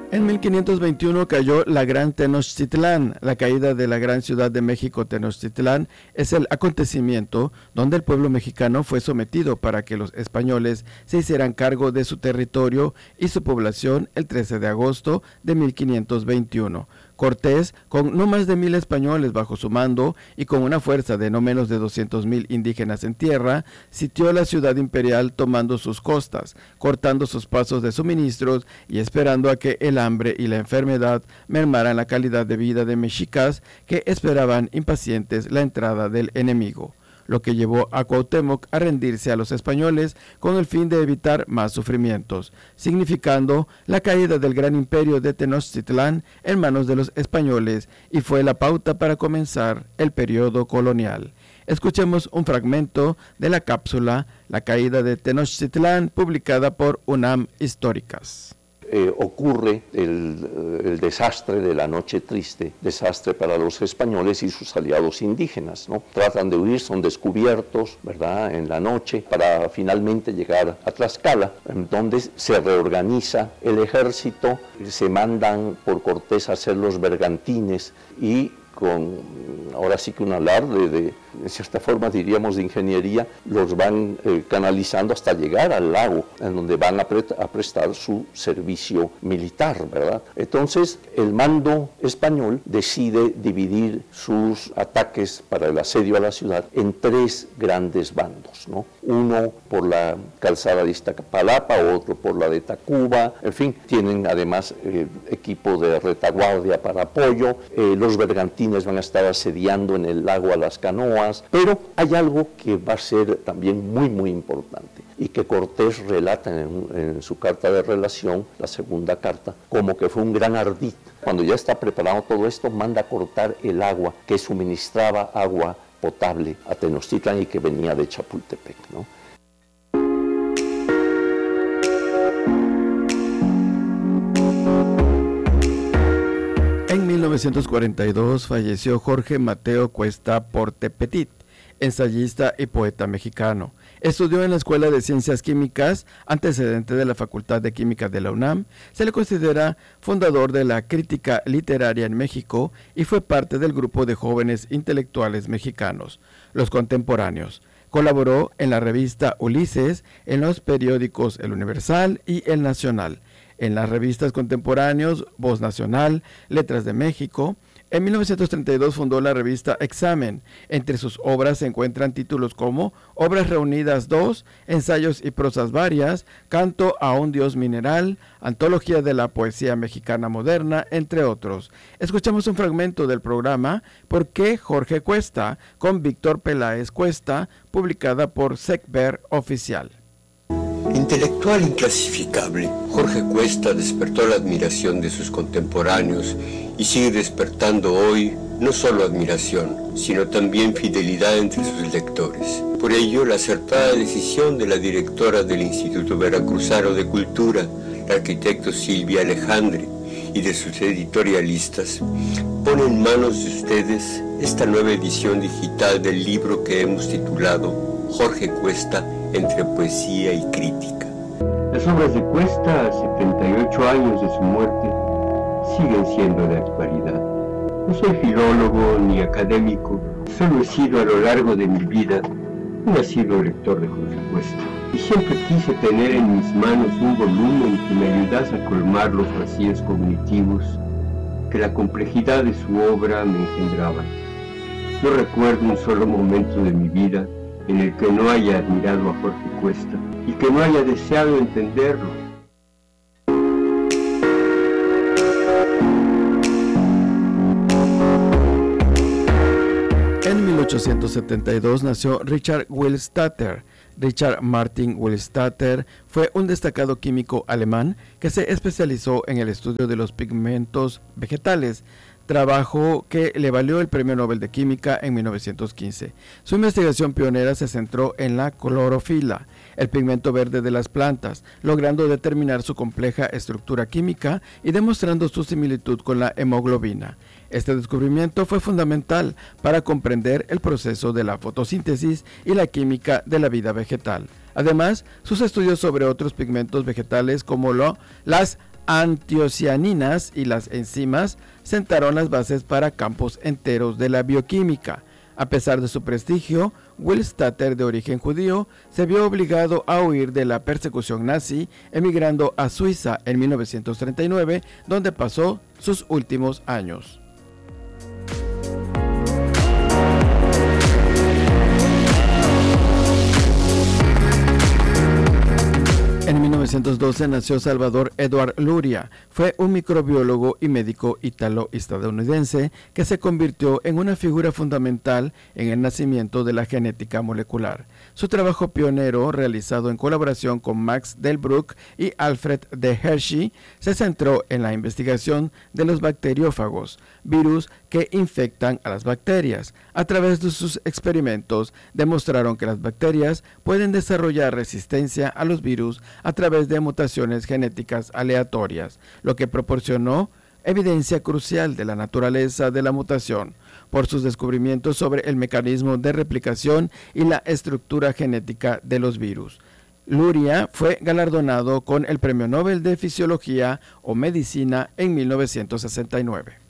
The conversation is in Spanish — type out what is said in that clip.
En 1521 cayó la Gran Tenochtitlán. La caída de la gran ciudad de México, Tenochtitlán, es el acontecimiento donde el pueblo mexicano fue sometido para que los españoles se hicieran cargo de su territorio y su población el 13 de agosto de 1521. Cortés, con no más de 1,000 españoles bajo su mando y con una fuerza de no menos de 200,000 indígenas en tierra, sitió la ciudad imperial tomando sus costas, cortando sus pasos de suministros y esperando a que el hambre y la enfermedad mermaran la calidad de vida de mexicas que esperaban impacientes la entrada del enemigo, lo que llevó a Cuauhtémoc a rendirse a los españoles con el fin de evitar más sufrimientos, significando la caída del gran imperio de Tenochtitlán en manos de los españoles, y fue la pauta para comenzar el periodo colonial. Escuchemos un fragmento de la cápsula La caída de Tenochtitlán, publicada por UNAM Históricas. Ocurre el desastre de la Noche Triste, desastre para los españoles y sus aliados indígenas, ¿no? Tratan de huir, son descubiertos, ¿verdad?, en la noche, para finalmente llegar a Tlaxcala, en donde se reorganiza el ejército, se mandan por Cortés a hacer los bergantines y ahora sí que un alarde de cierta forma diríamos de ingeniería, los van canalizando hasta llegar al lago, en donde van a prestar su servicio militar, ¿verdad? Entonces el mando español decide dividir sus ataques para el asedio a la ciudad en 3 grandes bandos, ¿no? Uno por la calzada de Iztapalapa, otro por la de Tacuba, en fin, tienen además equipo de retaguardia para apoyo, los bergantines van a estar asediando en el lago a las canoas, pero hay algo que va a ser también muy muy importante y que Cortés relata en su carta de relación, la segunda carta, como que fue un gran ardid. Cuando ya está preparado todo esto, manda a cortar el agua que suministraba agua potable a Tenochtitlán y que venía de Chapultepec, ¿no? En 1942 falleció Jorge Mateo Cuesta Porte-Petit, ensayista y poeta mexicano. Estudió en la Escuela de Ciencias Químicas, antecedente de la Facultad de Química de la UNAM. Se le considera fundador de la crítica literaria en México y fue parte del grupo de jóvenes intelectuales mexicanos, Los Contemporáneos. Colaboró en la revista Ulises, en los periódicos El Universal y El Nacional, en las revistas Contemporáneos, Voz Nacional, Letras de México. En 1932 fundó la revista Examen. Entre sus obras se encuentran títulos como Obras Reunidas 2, Ensayos y prosas varias, Canto a un Dios mineral, Antología de la Poesía Mexicana Moderna, entre otros. Escuchamos un fragmento del programa ¿Por qué Jorge Cuesta?, con Víctor Peláez Cuesta, publicada por Secver Oficial. Intelectual inclasificable, Jorge Cuesta despertó la admiración de sus contemporáneos y sigue despertando hoy no solo admiración, sino también fidelidad entre sus lectores. Por ello, la acertada decisión de la directora del Instituto Veracruzano de Cultura, la arquitecto Silvia Alejandre, y de sus editorialistas, pone en manos de ustedes esta nueva edición digital del libro que hemos titulado Jorge Cuesta, entre poesía y crítica. Las obras de Cuesta, a 78 años de su muerte, siguen siendo de actualidad. No soy filólogo ni académico, solo he sido a lo largo de mi vida un asiduo lector de Jorge Cuesta, y siempre quise tener en mis manos un volumen que me ayudase a colmar los vacíos cognitivos que la complejidad de su obra me engendraba. No recuerdo un solo momento de mi vida en el que no haya admirado a Jorge Cuesta y que no haya deseado entenderlo. En 1872 nació Richard Willstatter. Richard Martin Willstatter fue un destacado químico alemán que se especializó en el estudio de los pigmentos vegetales, trabajo que le valió el Premio Nobel de Química en 1915. Su investigación pionera se centró en la clorofila, el pigmento verde de las plantas, logrando determinar su compleja estructura química y demostrando su similitud con la hemoglobina. Este descubrimiento fue fundamental para comprender el proceso de la fotosíntesis y la química de la vida vegetal. Además, sus estudios sobre otros pigmentos vegetales como las antiocianinas y las enzimas sentaron las bases para campos enteros de la bioquímica. A pesar de su prestigio, Willstatter, de origen judío, se vio obligado a huir de la persecución nazi, emigrando a Suiza en 1939, donde pasó sus últimos años. En 1912 nació Salvador Edward Luria. Fue un microbiólogo y médico ítalo-estadounidense que se convirtió en una figura fundamental en el nacimiento de la genética molecular. Su trabajo pionero, realizado en colaboración con Max Delbruck y Alfred de Hershey, se centró en la investigación de los bacteriófagos, virus que infectan a las bacterias. A través de sus experimentos, demostraron que las bacterias pueden desarrollar resistencia a los virus a través de mutaciones genéticas aleatorias, lo que proporcionó evidencia crucial de la naturaleza de la mutación. Por sus descubrimientos sobre el mecanismo de replicación y la estructura genética de los virus, Luria fue galardonado con el Premio Nobel de Fisiología o Medicina en 1969.